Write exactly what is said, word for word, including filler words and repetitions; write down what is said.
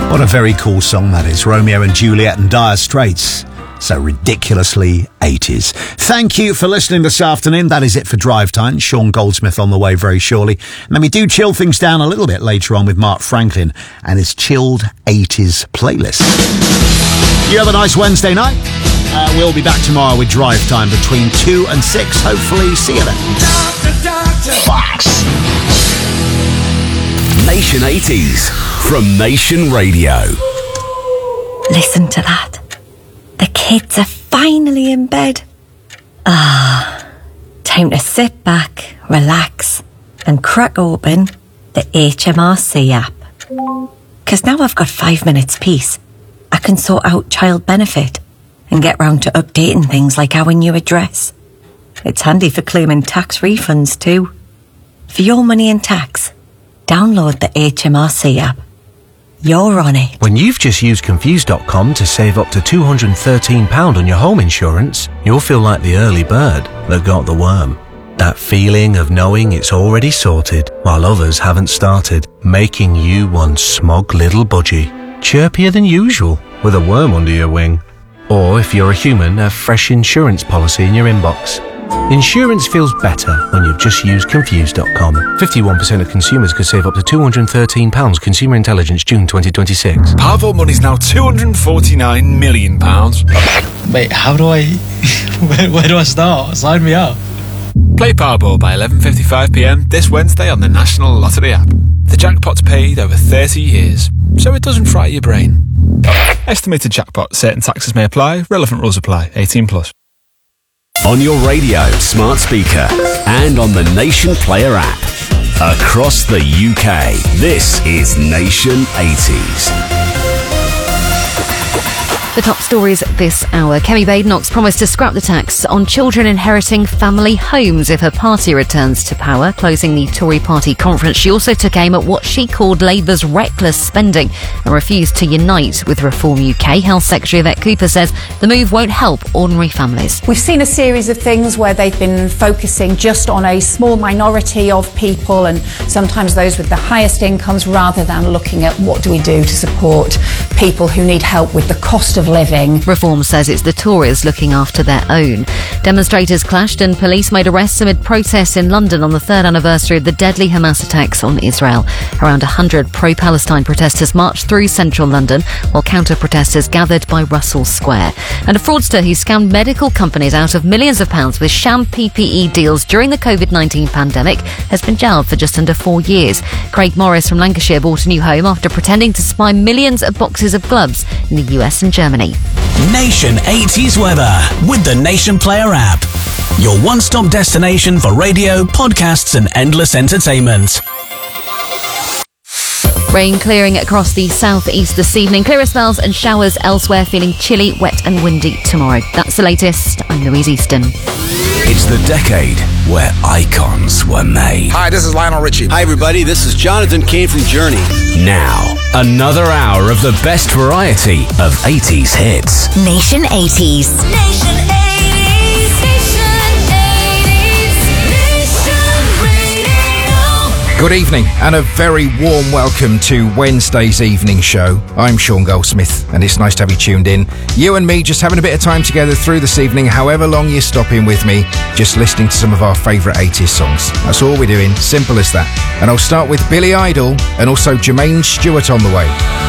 What a very cool song that is. Romeo and Juliet and Dire Straits. So ridiculously eighties. Thank you for listening this afternoon. That is it for Drive Time. Sean Goldsmith on the way very shortly. And then we do chill things down a little bit later on with Mark Franklin and his chilled eighties playlist. You have a nice Wednesday night. Uh, we'll be back tomorrow with Drive Time between two and six. Hopefully, see you then. Doctor, doctor. Facts. Nation eighties from Nation Radio. Listen to that. The kids are finally in bed. Ah, time to sit back, relax, and crack open the H M R C app. Because now I've got five minutes peace. I can sort out child benefit and get round to updating things like our new address. It's handy for claiming tax refunds too. For your money and tax, download the H M R C app. You're on it. When you've just used Confused dot com to save up to two hundred thirteen pounds on your home insurance, you'll feel like the early bird that got the worm. That feeling of knowing it's already sorted while others haven't started, making you one smug little budgie, chirpier than usual with a worm under your wing. Or if you're a human, a fresh insurance policy in your inbox. Insurance feels better when you've just used Confused dot com. fifty-one percent of consumers could save up to two hundred thirteen pounds. Consumer Intelligence, June twenty twenty-six. Powerball money's now two hundred forty-nine million pounds. Wait, how do I... where, where do I start? Sign me up. Play Powerball by eleven fifty-five p m this Wednesday on the National Lottery app. The jackpot's paid over thirty years, so it doesn't fry your brain. Estimated jackpot. Certain taxes may apply. Relevant rules apply. eighteen plus. On your radio, smart speaker, and on the Nation Player app. Across the U K, this is Nation eighties. The top stories this hour. Kemi Badenoch's promised to scrap the tax on children inheriting family homes if her party returns to power, closing the Tory party conference. She also took aim at what she called Labour's reckless spending and refused to unite with Reform U K. Health Secretary Yvette Cooper says the move won't help ordinary families. We've seen a series of things where they've been focusing just on a small minority of people, and sometimes those with the highest incomes, rather than looking at what do we do to support people who need help with the cost of living. Reform says it's the Tories looking after their own. Demonstrators clashed and police made arrests amid protests in London on the third anniversary of the deadly Hamas attacks on Israel. Around one hundred pro-Palestine protesters marched through central London, while counter-protesters gathered by Russell Square. And a fraudster who scammed medical companies out of millions of pounds with sham P P E deals during the covid nineteen pandemic has been jailed for just under four years. Craig Morris from Lancashire bought a new home after pretending to spy millions of boxes of gloves in the U S and Germany. Nation eighties weather with the Nation Player app. Your one-stop destination for radio, podcasts and endless entertainment. Rain clearing across the southeast this evening. Clearer spells and showers elsewhere, feeling chilly, wet and windy tomorrow. That's the latest. I'm Louise Easton. It's the decade where icons were made. Hi, this is Lionel Richie. Hi, everybody. This is Jonathan Cain from Journey. Now, another hour of the best variety of eighties hits. Nation eighties. Nation eighties. Nation eighties. Nation Radio. Good evening and a very warm welcome to Wednesday's evening show. I'm Sean Goldsmith and it's nice to have you tuned in. You and me just having a bit of time together through this evening, however long you're stopping with me, just listening to some of our favourite eighties songs. That's all we're doing, simple as that. And I'll start with Billy Idol and also Jermaine Stewart on the way.